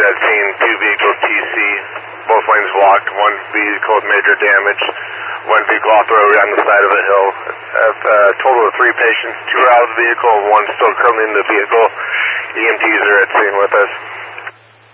at scene, 2 vehicles TC, both lanes blocked, 1 vehicle with major damage, 1 vehicle off the road on the side of a hill. Have a total of 3 patients, 2 are out of the vehicle, 1 still currently in the vehicle. EMTs are at scene with us.